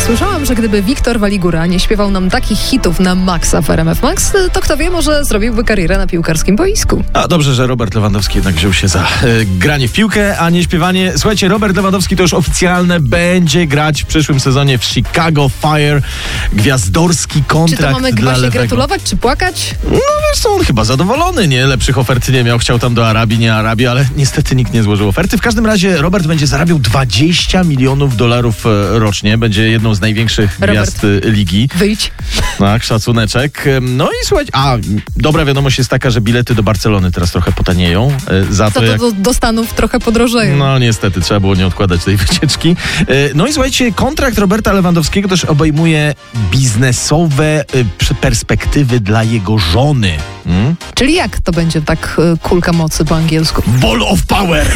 Słyszałam, że gdyby Wiktor Waligura nie śpiewał nam takich hitów na maksa w RMF Max, to kto wie, może zrobiłby karierę na piłkarskim boisku. A dobrze, że Robert Lewandowski jednak wziął się za granie w piłkę, a nie śpiewanie. Słuchajcie, Robert Lewandowski to już oficjalne, będzie grać w przyszłym sezonie w Chicago Fire. Gwiazdorski kontrakt Czy to mamy dla właśnie Lewego. gratulować, czy płakać? No wiesz co, on chyba zadowolony, nie? Lepszych ofert nie miał, chciał tam do Arabii, nie Arabii, ale niestety nikt nie złożył oferty. W każdym razie Robert będzie zarabiał $20 milionów rocznie, będzie jedną z największych gwiazd ligi. Wyjdź. Tak, szacuneczek. No i słuchajcie, dobra wiadomość jest taka, że bilety do Barcelony teraz trochę potanieją. Za to jak... do Stanów trochę podrożeją. No niestety, trzeba było nie odkładać tej wycieczki. No i słuchajcie, kontrakt Roberta Lewandowskiego też obejmuje biznesowe perspektywy dla jego żony. Czyli jak to będzie tak kulka mocy po angielsku? Ball of power!